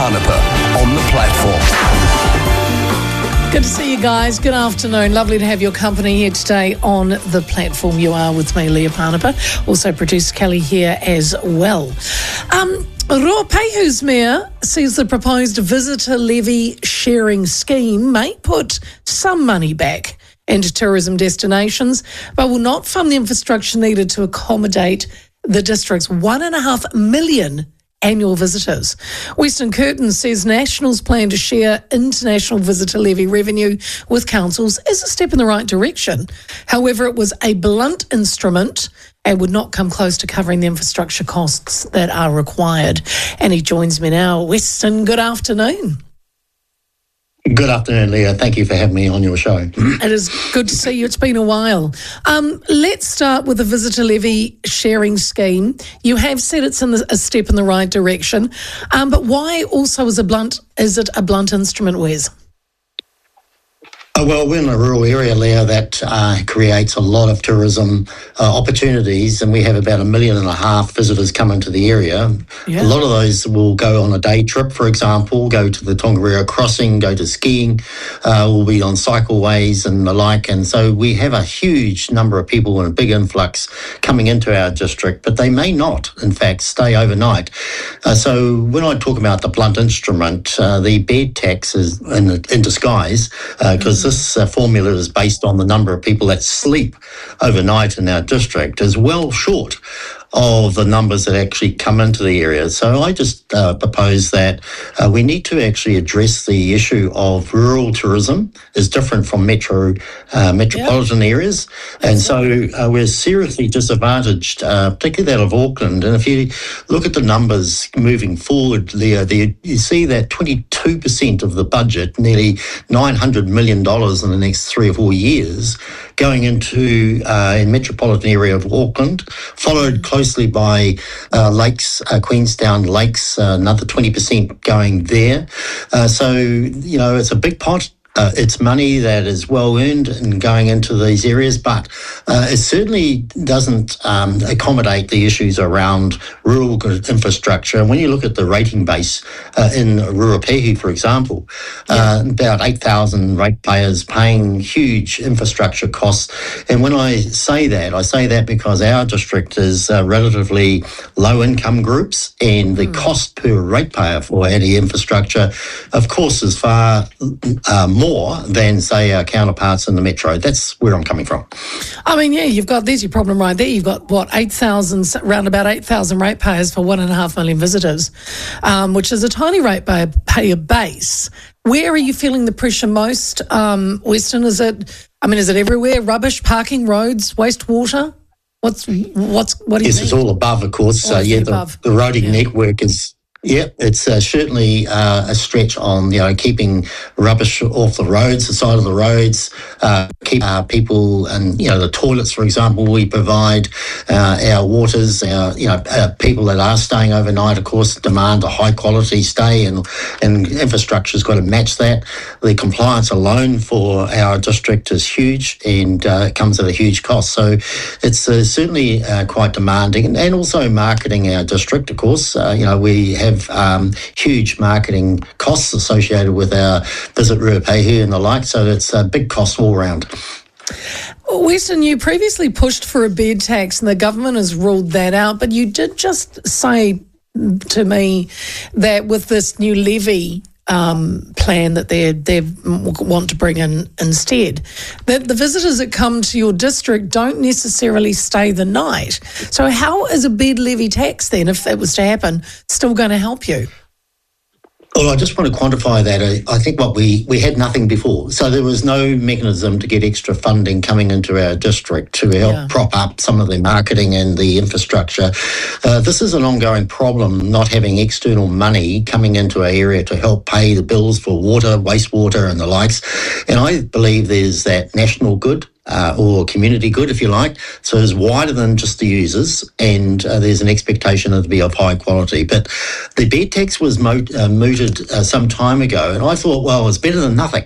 Parnapa on the platform. Good to see you guys. Good afternoon. Lovely to have your company here today on the platform. You are with me, Leah Parnapa. Also producer Kelly here as well. Ruapehu's mayor says the proposed visitor levy sharing scheme may put some money back into tourism destinations, but will not fund the infrastructure needed to accommodate the district's 1.5 million annual visitors. Western Curtin says National's plan to share international visitor levy revenue with councils is a step in the right direction. However, it was a blunt instrument and would not come close to covering the infrastructure costs that are required. And he joins me now. Weston, good afternoon. Good afternoon, Leah. Thank you for having me on your show. It is good to see you. It's been a while. Let's start with the visitor levy sharing scheme. You have said it's a step in the right direction, but why also is it a blunt instrument, Wes? Well, we're in a rural area, Leah, that creates a lot of tourism opportunities, and we have about 1.5 million visitors come into the area. Yeah. A lot of those will go on a day trip, for example, go to the Tongariro Crossing, go to skiing, will be on cycleways and the like. And so we have a huge number of people and a big influx coming into our district, but they may not, in fact, stay overnight. So when I talk about the blunt instrument, the bed tax is in disguise, because this formula is based on the number of people that sleep overnight in our district, is well short of the numbers that actually come into the area. So I just propose that we need to actually address the issue of rural tourism is different from metropolitan areas. And so we're seriously disadvantaged, particularly that of Auckland. And if you look at the numbers moving forward, Leah, you see that 22% of the budget, nearly $900 million in the next 3 or 4 years, going into a metropolitan area of Auckland, followed closely by Lakes, Queenstown Lakes, another 20% going there. So, you know, it's a big pot. It's money that is well earned and going into these areas, but it certainly doesn't accommodate the issues around rural infrastructure. And when you look at the rating base in Ruapehu, for example, about 8,000 ratepayers paying huge infrastructure costs. And when I say that because our district is relatively low income groups, and the cost per ratepayer for any infrastructure, of course, is far more than, say, our counterparts in the metro. That's where I'm coming from. I mean, there's your problem right there. You've got, around about 8,000 ratepayers for 1.5 million visitors, which is a tiny ratepayer base. Where are you feeling the pressure most, Weston? Is it everywhere? Rubbish, parking, roads, wastewater? What do you think? Yes, it's all above, of course. The roading network is... Yeah, it's certainly a stretch on, keeping rubbish off the roads, the side of the roads, keep people and, the toilets, for example, we provide, our waters, our people that are staying overnight, of course, demand a high quality stay, and infrastructure's got to match that. The compliance alone for our district is huge, and it comes at a huge cost. So it's certainly quite demanding, and also marketing our district, of course. We have huge marketing costs associated with our Visit Ruapehu and the like, so it's a big cost all round. Weston, you previously pushed for a bed tax and the government has ruled that out, but you did just say to me that with this new levy plan that they want to bring in instead, that the visitors that come to your district don't necessarily stay the night. So how is a bed levy tax then, if it was to happen, still going to help you? Well, I just want to quantify that. I think we had nothing before. So there was no mechanism to get extra funding coming into our district to help prop up some of the marketing and the infrastructure. This is an ongoing problem, not having external money coming into our area to help pay the bills for water, wastewater and the likes. And I believe there's that national good, or community good, if you like. So it's wider than just the users, and there's an expectation of it to be of high quality. But the bed tax was mooted some time ago, and I thought, well, it's better than nothing.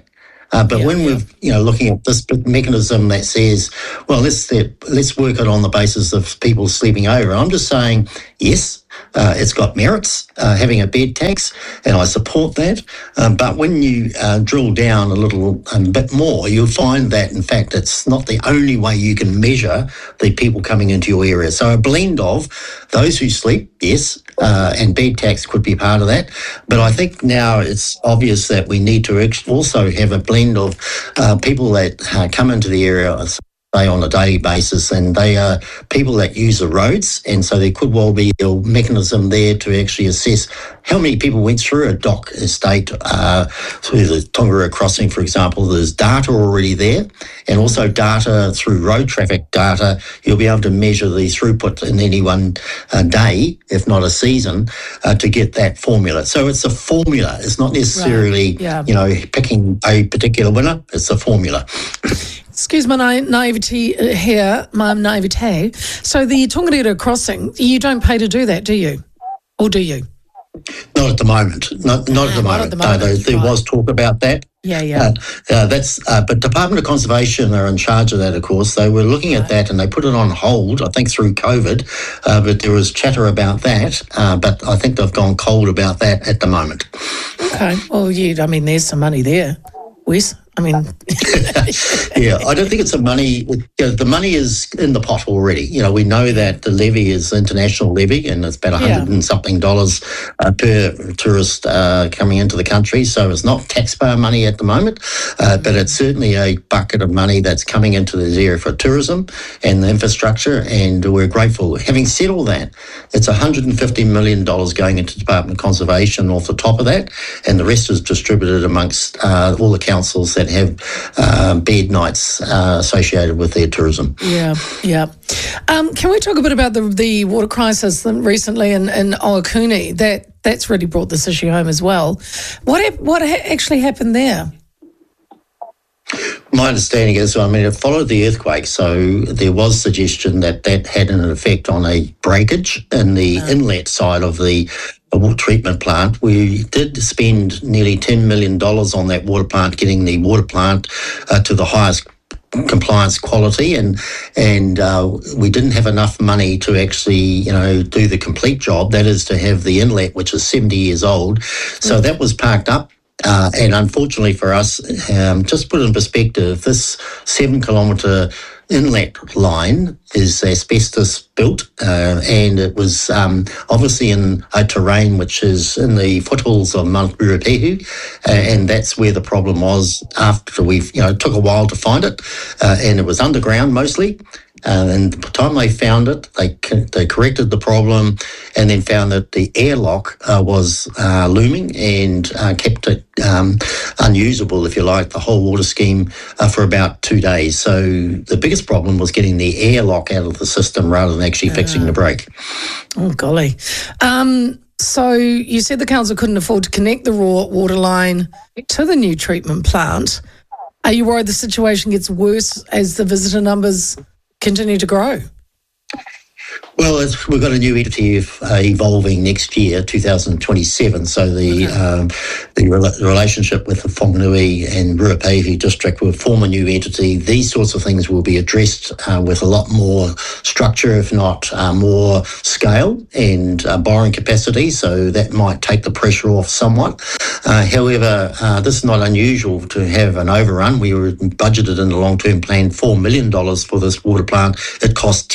But when we're looking at this mechanism that says, well, let's work it on the basis of people sleeping over, I'm just saying, yes, it's got merits, having a bed tax, and I support that. But when you drill down a little bit more, you'll find that, in fact, it's not the only way you can measure the people coming into your area. So a blend of those who sleep, yes, and bed tax could be part of that. But I think now it's obvious that we need to also have a blend of people that come into the area on a daily basis, and they are people that use the roads, and so there could well be a mechanism there to actually assess how many people went through a dock estate, through the Tongariro crossing, for example. There's data already there, and also data through road traffic data. You'll be able to measure the throughput in any one day, if not a season, to get that formula. So it's a formula. It's not necessarily, picking a particular winner. It's a formula. Excuse my naivety here, my naivete. So the Tongariro crossing, you don't pay to do that, do you? Or do you? Not at the moment. Not at the moment. No, there was talk about that. Yeah. But Department of Conservation are in charge of that, of course. They were looking at that and they put it on hold, I think, through COVID. But there was chatter about that. But I think they've gone cold about that at the moment. Okay. Well, there's some money there, Wes. Yeah, I don't think it's the money. The money is in the pot already. We know that the levy is international levy, and it's about $100 and something per tourist coming into the country. So it's not taxpayer money at the moment, but it's certainly a bucket of money that's coming into this area for tourism and the infrastructure, and we're grateful. Having said all that, it's $150 million going into Department of Conservation off the top of that, and the rest is distributed amongst all the councils that have bed nights associated with their tourism. Yeah. Can we talk a bit about the water crisis recently in Ohakune? That's really brought this issue home as well. What actually happened there? My understanding is, it followed the earthquake, so there was suggestion that had an effect on a breakage in the inlet side of the water treatment plant. We did spend nearly $10 million on that water plant, getting the water plant to the highest compliance quality, and we didn't have enough money to actually do the complete job, that is to have the inlet, which is 70 years old. So that was parked up. And unfortunately for us, just put in perspective, this 7-kilometre inlet line is asbestos built, and it was obviously in a terrain which is in the foothills of Mount Ruapehu, and that's where the problem was after it took a while to find it, and it was underground mostly. And by the time they found it, they corrected the problem, and then found that the airlock was looming and kept it unusable, if you like, the whole water scheme for about 2 days. So the biggest problem was getting the airlock out of the system rather than actually fixing the break. Oh, golly. So you said the council couldn't afford to connect the raw water line to the new treatment plant. Are you worried the situation gets worse as the visitor numbers continue to grow? Well, we've got a new entity evolving next year, 2027. So the relationship with the Whanganui and Ruapehu district will form a new entity. These sorts of things will be addressed with a lot more structure, if not more scale and borrowing capacity. So that might take the pressure off somewhat. However, this is not unusual to have an overrun. We were budgeted in the long-term plan $4 million for this water plant. It cost